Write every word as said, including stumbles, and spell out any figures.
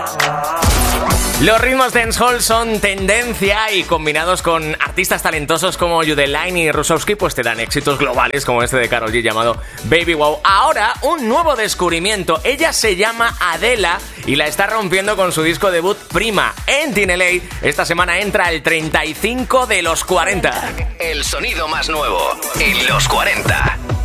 Los ritmos dancehall son tendencia y combinados con artistas talentosos como Yudeline y Rusowski pues te dan éxitos globales como este de Karol G llamado Baby Wow. Ahora un nuevo descubrimiento. Ella se llama Adela y la está rompiendo con su disco debut Prima. En T N L A esta semana entra el treinta y cinco de los cuarenta. El sonido más nuevo en los cuarenta.